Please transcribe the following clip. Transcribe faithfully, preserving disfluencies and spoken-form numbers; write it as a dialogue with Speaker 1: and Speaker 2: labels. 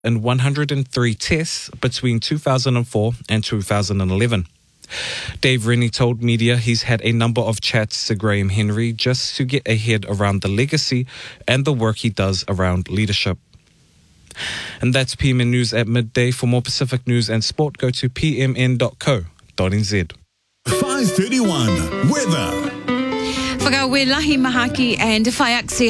Speaker 1: in one hundred three tests between two thousand four and two thousand eleven. Dave Rennie told media he's had a number of chats to Graham Henry just to get a head around the legacy and the work he does around leadership. And that's P M N News at midday. For more Pacific news and sport, go to p m n dot co dot n z.
Speaker 2: five thirty-one, weather.
Speaker 3: Whakau we lahi mahaki and whaiaxia